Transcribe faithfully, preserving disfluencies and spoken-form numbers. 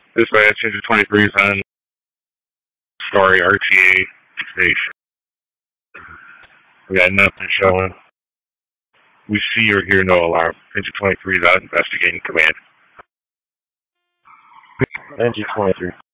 This way, Engine twenty-three is on Story R T A station. We got nothing showing. We see or hear no alarm. Engine twenty-three is out investigating command. Engine twenty-three.